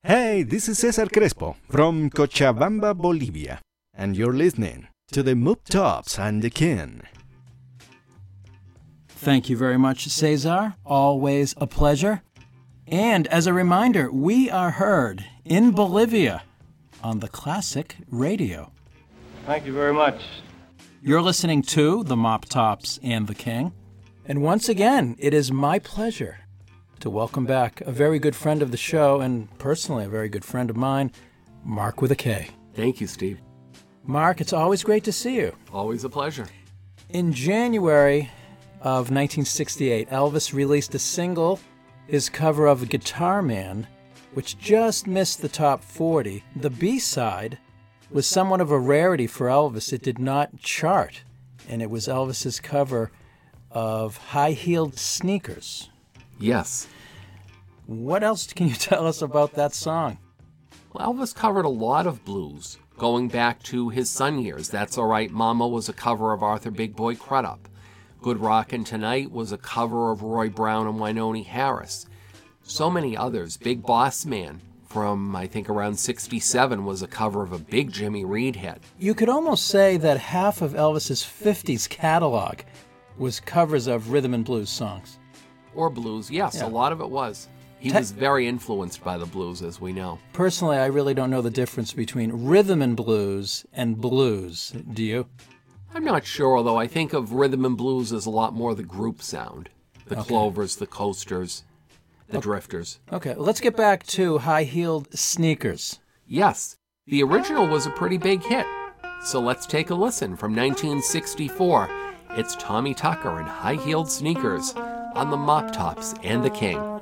Hey, this is Cesar Crespo from Cochabamba, Bolivia, and you're listening to the Mop Tops and the King. Thank you very much, Cesar. Always a pleasure. And as a reminder, we are heard in Bolivia on the Classic Radio. Thank you very much. You're listening to the Mop Tops and the King. And once again, it is my pleasure to welcome back a very good friend of the show and personally a very good friend of mine, Mark with a K. Thank you, Steve. Mark, it's always great to see you. Always a pleasure. In January of 1968, Elvis released a single, his cover of Guitar Man, which just missed the top 40. The B-side was somewhat of a rarity for Elvis. It did not chart, and it was Elvis's cover of High-Heeled Sneakers. Yes. What else can you tell us about that song? Well, Elvis covered a lot of blues, going back to his Sun years. That's All Right Mama was a cover of Arthur Big Boy Crudup. Good Rockin' Tonight was a cover of Roy Brown and Wynonie Harris. So many others. Big Boss Man from, I think, around 67 was a cover of a big Jimmy Reed hit. You could almost say that half of Elvis's 50s catalog was covers of rhythm and blues songs. Or blues, yes, Yeah. A lot of it was. He was very influenced by the blues, as we know. Personally, I really don't know the difference between rhythm and blues. Do you? I'm not sure, although I think of rhythm and blues as a lot more the group sound. The Clovers, the Coasters, the Drifters. Okay, let's get back to High-Heeled Sneakers. Yes, the original was a pretty big hit. So let's take a listen from 1964. It's Tommy Tucker and High-Heeled Sneakers on the Mop Tops and the King.